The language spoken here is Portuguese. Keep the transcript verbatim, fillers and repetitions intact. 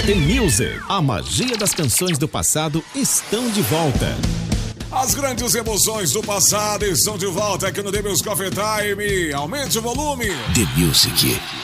The Music, a magia das canções do passado estão de volta. As grandes emoções do passado estão de volta aqui no The Music Coffee Time. Aumente o volume. The Music.